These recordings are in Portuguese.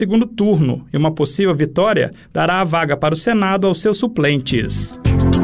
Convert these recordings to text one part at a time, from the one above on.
segundo turno, e uma possível vitória dará a vaga para o Senado aos seus suplentes.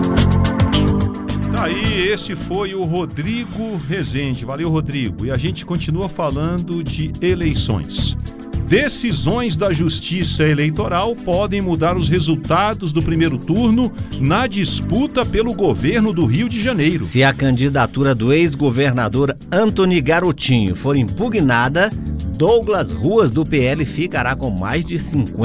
Aí, esse foi o Rodrigo Rezende. Valeu, Rodrigo. E a gente continua falando de eleições. Decisões da Justiça Eleitoral podem mudar os resultados do primeiro turno na disputa pelo governo do Rio de Janeiro. Se a candidatura do ex-governador Antony Garotinho for impugnada, Douglas Ruas, do PL, ficará com mais de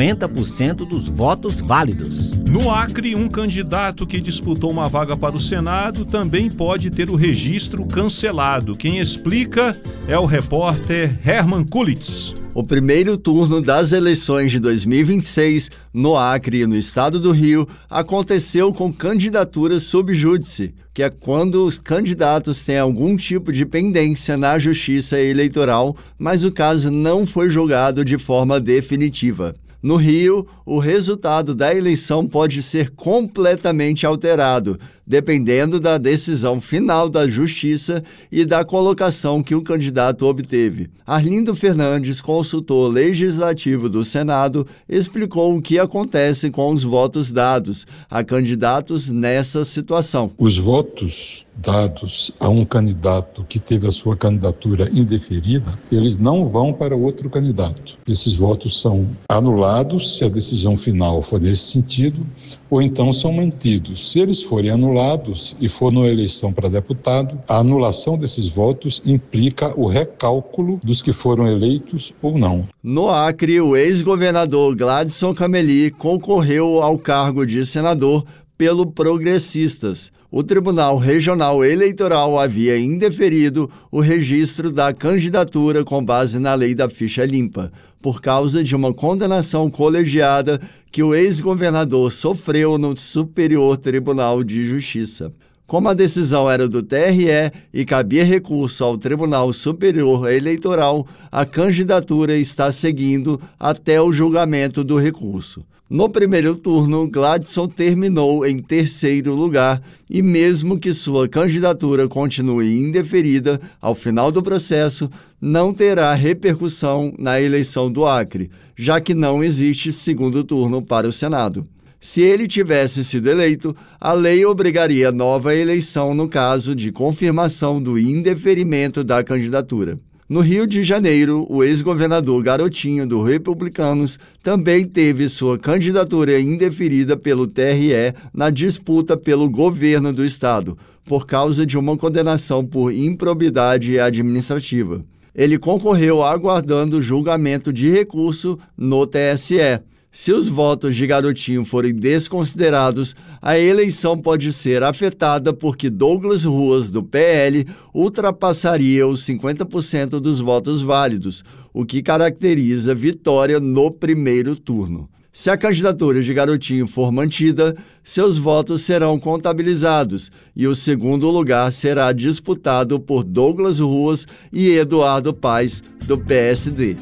50% dos votos válidos. No Acre, um candidato que disputou uma vaga para o Senado também pode ter o registro cancelado. Quem explica é o repórter Herman Kulitz. O primeiro turno das eleições de 2026 no Acre e no estado do Rio aconteceu com candidaturas sub júdice, que é quando os candidatos têm algum tipo de pendência na Justiça Eleitoral, mas o caso não foi julgado de forma definitiva. No Rio, o resultado da eleição pode ser completamente alterado, dependendo da decisão final da Justiça e da colocação que o candidato obteve. Arlindo Fernandes, consultor legislativo do Senado, explicou o que acontece com os votos dados a candidatos nessa situação. Os votos dados a um candidato que teve a sua candidatura indeferida, eles não vão para outro candidato. Esses votos são anulados, se a decisão final for nesse sentido, ou então são mantidos. Se eles forem anulados e for numa eleição para deputado, a anulação desses votos implica o recálculo dos que foram eleitos ou não. No Acre, o ex-governador Gladson Cameli concorreu ao cargo de senador pelo Progressistas. O Tribunal Regional Eleitoral havia indeferido o registro da candidatura com base na lei da ficha limpa, por causa de uma condenação colegiada que o ex-governador sofreu no Superior Tribunal de Justiça. Como a decisão era do TRE e cabia recurso ao Tribunal Superior Eleitoral, a candidatura está seguindo até o julgamento do recurso. No primeiro turno, Gladson terminou em terceiro lugar e, mesmo que sua candidatura continue indeferida, ao final do processo, não terá repercussão na eleição do Acre, já que não existe segundo turno para o Senado. Se ele tivesse sido eleito, a lei obrigaria nova eleição no caso de confirmação do indeferimento da candidatura. No Rio de Janeiro, o ex-governador Garotinho, do Republicanos, também teve sua candidatura indeferida pelo TRE na disputa pelo governo do estado, por causa de uma condenação por improbidade administrativa. Ele concorreu aguardando julgamento de recurso no TSE. Se os votos de Garotinho forem desconsiderados, a eleição pode ser afetada porque Douglas Ruas, do PL, ultrapassaria os 50% dos votos válidos, o que caracteriza vitória no primeiro turno. Se a candidatura de Garotinho for mantida, seus votos serão contabilizados e o segundo lugar será disputado por Douglas Ruas e Eduardo Paes, do PSD.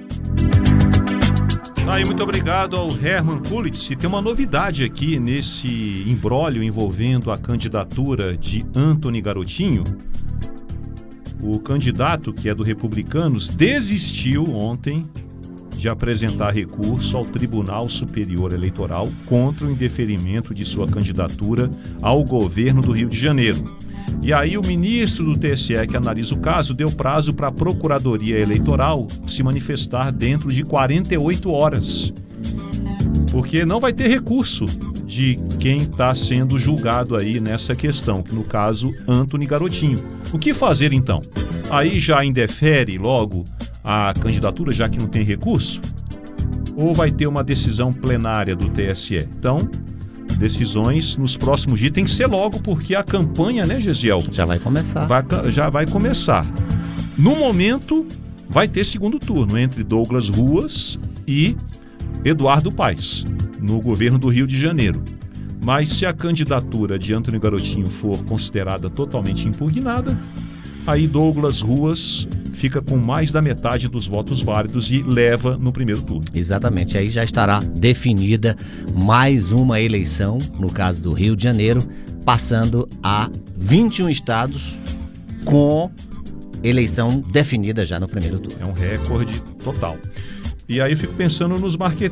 Aí, muito obrigado ao Herman Kulitz. E tem uma novidade aqui nesse imbróglio envolvendo a candidatura de Antony Garotinho. O candidato, que é do Republicanos, desistiu ontem de apresentar recurso ao Tribunal Superior Eleitoral contra o indeferimento de sua candidatura ao governo do Rio de Janeiro. E aí o ministro do TSE, que analisa o caso, deu prazo para a Procuradoria Eleitoral se manifestar dentro de 48 horas. Porque não vai ter recurso de quem está sendo julgado aí nessa questão, que no caso, Antony Garotinho. O que fazer então? Aí já indefere logo a candidatura, já que não tem recurso? Ou vai ter uma decisão plenária do TSE? Então, decisões nos próximos dias tem que ser logo, porque a campanha, né, Gesiel? Já vai começar. Já vai começar. No momento, vai ter segundo turno entre Douglas Ruas e Eduardo Paes, no governo do Rio de Janeiro. Mas se a candidatura de Antony Garotinho for considerada totalmente impugnada, aí Douglas Ruas fica com mais da metade dos votos válidos e leva no primeiro turno. Exatamente, aí já estará definida mais uma eleição, no caso do Rio de Janeiro, passando a 21 estados com eleição definida já no primeiro turno. É um recorde total. E aí eu fico pensando nos marqueteiros